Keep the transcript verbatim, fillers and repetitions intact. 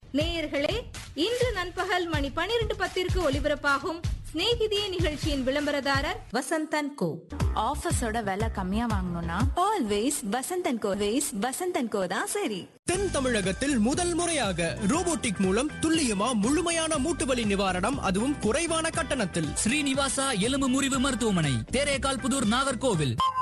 நேயர்களே, இன்று நண்பகல் மணி பனிரெண்டு பத்திற்கு ஒலிபரப்பாகும் ஸ்நேகிதியே நிகழ்ச்சியின் விளம்பரதாரர் வசந்தன் கோ. ஆஃபீஸோட விலை கம்மியா வாங்கணும்னா ஆல்வேஸ் வசந்தன் கோ. வேஸ் வசந்தன் கோ தான் சரி. தென் தமிழகத்தில் முதல் முறையாக ரோபோட்டிக் மூலம் துல்லியமா முழுமையான மூட்டுவலி நிவாரணம், அதுவும் குறைவான கட்டணத்தில். ஸ்ரீனிவாசா எலும்பு முறிவு மருத்துவமனை, தேரேகால் புதூர், நாகர்கோவில்.